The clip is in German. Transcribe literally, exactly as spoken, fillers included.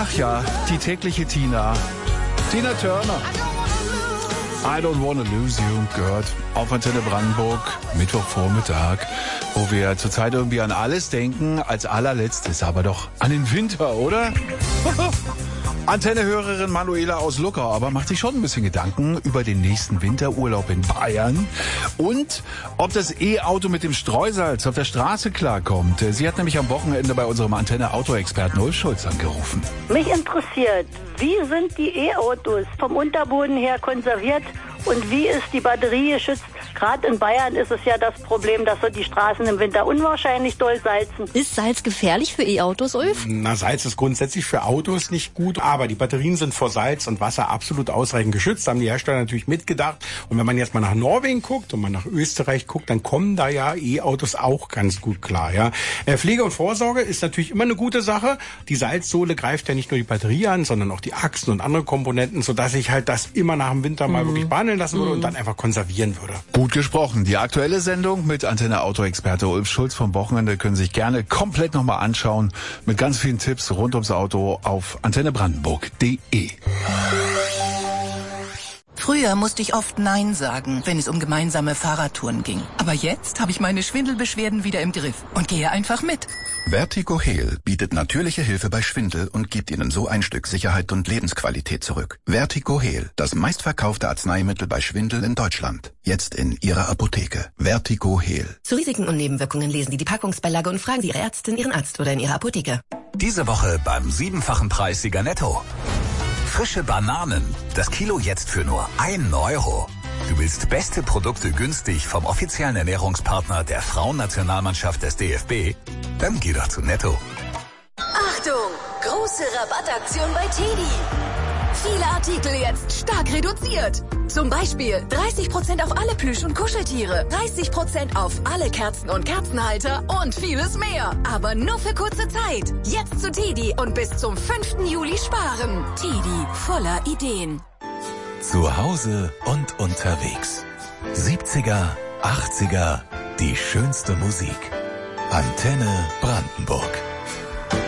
Ach ja, die tägliche Tina. Tina Turner. I don't wanna lose you, gehört auf Antenne Brandenburg, Mittwochvormittag, wo wir zurzeit irgendwie an alles denken, als allerletztes aber doch an den Winter, oder? Antenne-Hörerin Manuela aus Luckau aber macht sich schon ein bisschen Gedanken über den nächsten Winterurlaub in Bayern und ob das E-Auto mit dem Streusalz auf der Straße klarkommt. Sie hat nämlich am Wochenende bei unserem Antenne-Auto-Experten Ulf Schulz angerufen. Mich interessiert, wie sind die E-Autos vom Unterboden her konserviert und wie ist die Batterie geschützt? Gerade in Bayern ist es ja das Problem, dass so die Straßen im Winter unwahrscheinlich doll salzen. Ist Salz gefährlich für E-Autos, Ulf? Na, Salz ist grundsätzlich für Autos nicht gut, aber die Batterien sind vor Salz und Wasser absolut ausreichend geschützt. Da haben die Hersteller natürlich mitgedacht. Und wenn man jetzt mal nach Norwegen guckt und mal nach Österreich guckt, dann kommen da ja E-Autos auch ganz gut klar. Ja, Pflege und Vorsorge ist natürlich immer eine gute Sache. Die Salzsohle greift ja nicht nur die Batterie an, sondern auch die Achsen und andere Komponenten, sodass ich halt das immer nach dem Winter mal mhm. wirklich behandeln lassen würde mhm. und dann einfach konservieren würde. Gut gesprochen. Die aktuelle Sendung mit Antenne-Auto-Experte Ulf Schulz vom Wochenende können Sie sich gerne komplett nochmal anschauen. Mit ganz vielen Tipps rund ums Auto auf antenne brandenburg punkt de. Früher musste ich oft Nein sagen, wenn es um gemeinsame Fahrradtouren ging. Aber jetzt habe ich meine Schwindelbeschwerden wieder im Griff und gehe einfach mit. Vertigo Heal bietet natürliche Hilfe bei Schwindel und gibt Ihnen so ein Stück Sicherheit und Lebensqualität zurück. Vertigo Heal, das meistverkaufte Arzneimittel bei Schwindel in Deutschland. Jetzt in Ihrer Apotheke. Vertigo Heal. Zu Risiken und Nebenwirkungen lesen Sie die Packungsbeilage und fragen Sie Ihre Ärztin, Ihren Arzt oder in Ihrer Apotheke. Diese Woche beim siebenfachen Preissieger Netto. Frische Bananen. Das Kilo jetzt für nur ein Euro. Du willst beste Produkte günstig vom offiziellen Ernährungspartner der Frauennationalmannschaft des D F B? Dann geh doch zu Netto. Achtung! Große Rabattaktion bei Teddy. Viele Artikel jetzt stark reduziert. Zum Beispiel dreißig Prozent auf alle Plüsch- und Kuscheltiere, dreißig Prozent auf alle Kerzen und Kerzenhalter und vieles mehr. Aber nur für kurze Zeit. Jetzt zu Teddy und bis zum fünften Juli sparen. Teddy, voller Ideen. Zu Hause und unterwegs. siebziger, achtziger, die schönste Musik. Antenne Brandenburg.